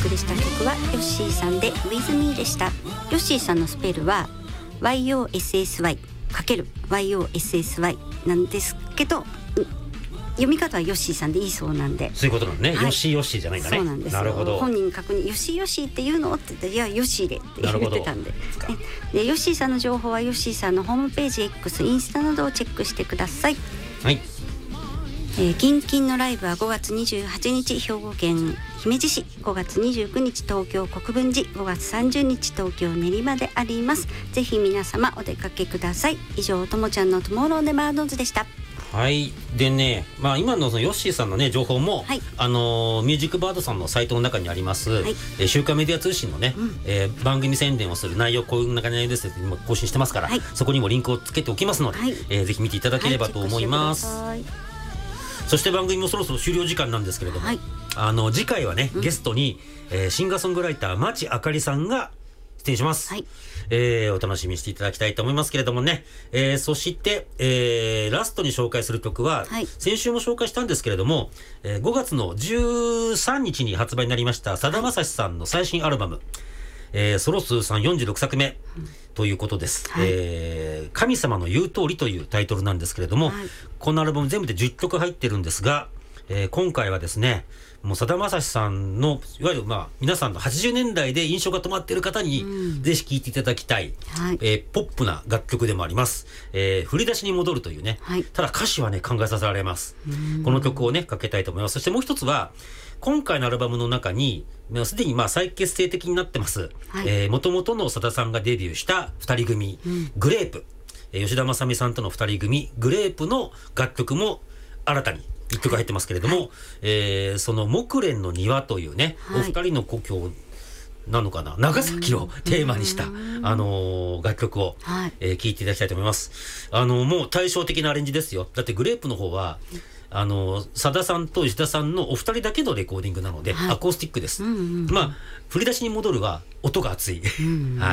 送りした曲はヨッシーさんで With Me でした。ヨッシーさんのスペルは YOSSY かける YOSSY なんですけど、読み方はヨッシーさんでいいそうなんで、 そういうことなんね、はい、ヨッシーヨッシーじゃないんだね。 そうなんですよ。 なるほど。 本人確認ヨッシーヨッシーって言うのって言ったら、いやヨッシーでって言ってたんで、でヨッシーさんの情報はヨッシーさんのホームページ X、インスタなどをチェックしてください。 はい。 キンキンのライブは5月28日兵庫県姫路市、5月29日東京国分寺、5月30日東京練馬であります。ぜひ皆様お出かけください。以上、ともちゃんのトゥモローネバードーズでした。 はい。でね、今のそのヨッシーさんのね情報も、はい、ミュージックバードさんのサイトの中にあります、はい、週刊メディア通信のね、番組宣伝をする内容、こういう中にですね今更新してますから、はい、そこにもリンクをつけておきますので、はい、ぜひ見ていただければと思います。はい、そして番組もそろそろ終了時間なんですけれども、はい、次回はね、ゲストに、シンガーソングライター町あかりさんが出演します。はい、お楽しみにしていただきたいと思いますけれどもね、そして、ラストに紹介する曲は、はい、先週も紹介したんですけれども、5月の13日に発売になりましたさだまさしさんの最新アルバム、ソロ数3 46作目ということです、はい、神様の言う通りというタイトルなんですけれども、はい、このアルバム全部で10曲入ってるんですが、今回はですね、もうさだまさしさんのいわゆる皆さんの80年代で印象が止まっている方にぜひ聴いていただきたい、はい、ポップな楽曲でもあります、振り出しに戻るというね、はい、ただ歌詞はね考えさせられます。この曲をねかけたいと思います。そしてもう一つは今回のアルバムの中にすでに再結成的になってます、もともとのさださんがデビューした2人組、グレープ、吉田正美さんとの2人組グレープの楽曲も新たに1曲入ってますけれども、はい、その木蓮の庭というね、はい、お二人の故郷なのかな、長崎をテーマにした、楽曲を、はい、聴いていただきたいと思います。もう対照的なアレンジですよ。だってグレープの方はさださんと石田さんのお二人だけのレコーディングなので、はい、アコースティックです。振り出しに戻るは音が熱い、はい、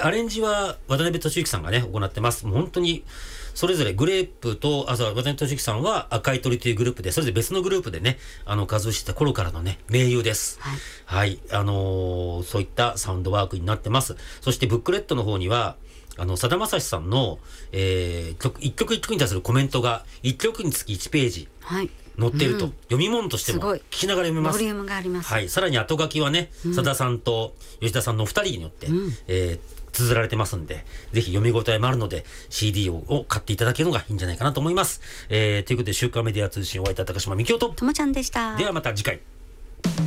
アレンジは渡辺俊之さんがね行ってます。もう本当にそれぞれグレープと渡辺俊之さんは赤い鳥というグループで、それぞれ別のグループでね活動してた頃からのね盟友です。はい、はい、そういったサウンドワークになってます。そしてブックレットの方にはさだまさしさんの、一曲一曲に対するコメントが1曲につき1ページ載っていると、読み物としても聞きながら読めます。 ボリュームがあります。 はい、さらに後書きはね、さださんと吉田さんの2人によって、綴られてますんで、ぜひ読み応えもあるので CD を買っていただけるのがいいんじゃないかなと思います。ということで週刊メディア通信お会いいた高島みきおとともちゃんでした。 ではまた次回。